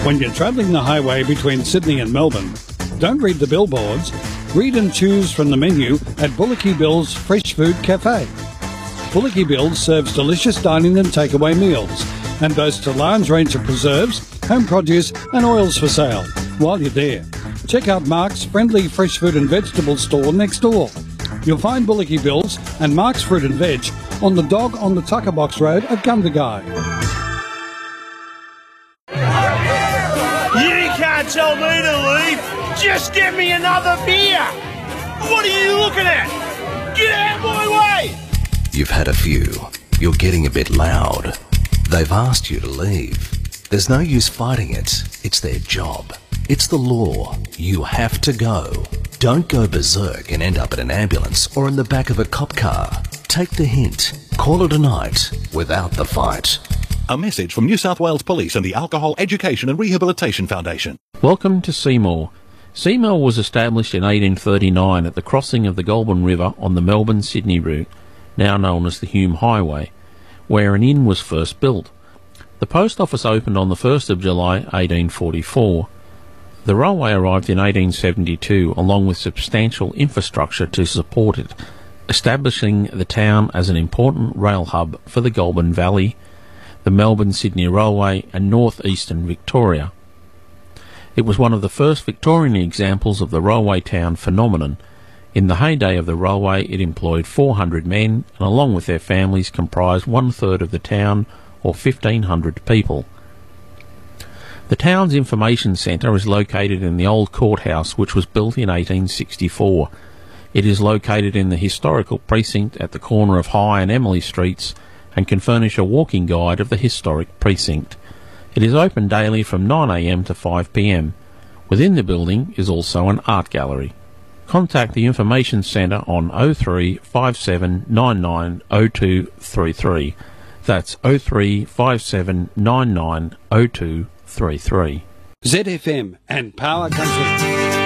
When you're travelling the highway between Sydney and Melbourne, don't read the billboards. Read and choose from the menu at Bullocky Bill's Fresh Food Cafe. Bullocky Bill's serves delicious dining and takeaway meals and boasts a large range of preserves, home produce and oils for sale. While you're there, check out Mark's friendly fresh fruit and vegetable store next door. You'll find Bullocky Bill's and Mark's Fruit and Veg on the Dog on the Tucker Box Road at Gundagai. You can't tell me to leave. Just get me another beer. What are you looking at? Get out of my way. You've had a few. You're getting a bit loud. They've asked you to leave. There's no use fighting it. It's their job. It's the law. You have to go. Don't go berserk and end up in an ambulance or in the back of a cop car. Take the hint. Call it a night without the fight. A message from New South Wales Police and the Alcohol Education and Rehabilitation Foundation. Welcome to Seymour. Seymour was established in 1839 at the crossing of the Goulburn River on the Melbourne-Sydney route, now known as the Hume Highway, where an inn was first built. The post office opened on the 1st of July 1844. The railway arrived in 1872 along with substantial infrastructure to support it, establishing the town as an important rail hub for the Goulburn Valley, the Melbourne-Sydney Railway and north-eastern Victoria. It was one of the first Victorian examples of the railway town phenomenon. In the heyday of the railway, it employed 400 men and along with their families comprised one-third of the town, or 1,500 people. The town's information centre is located in the old courthouse, which was built in 1864. It is located in the historical precinct at the corner of High and Emily Streets and can furnish a walking guide of the historic precinct. It is open daily from 9 a.m. to 5 p.m. Within the building is also an art gallery. Contact the Information Centre on 03 57 99 0233. That's 03 57 99 0233. ZFM and Power Country.